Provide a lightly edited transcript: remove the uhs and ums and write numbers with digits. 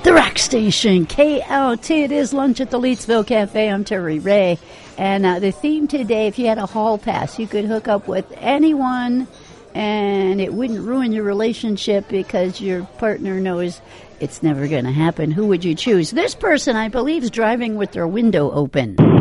The Rock Station, KLT. It is Lunch at the Leetsville Cafe. I'm Terry Ray. And the theme today, if you had a hall pass, you could hook up with anyone and it wouldn't ruin your relationship because your partner knows it's never going to happen. Who would you choose? This person, I believe, is driving with their window open.